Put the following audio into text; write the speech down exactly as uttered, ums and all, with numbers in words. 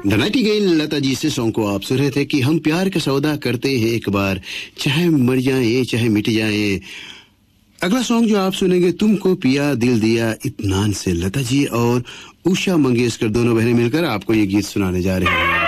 The Nightingale Lata ji से song को आप सुन रहे थे कि हम प्यार का सौदा करते हैं एक बार, चाहे मर जाए चाहे मिट जाए। अगला सॉन्ग जो आप सुनेंगे, तुमको पिया दिल दिया इत्मीनान से, लता जी और उषा मंगेशकर दोनों बहनें मिलकर आपको ये गीत सुनाने जा रहे हैं।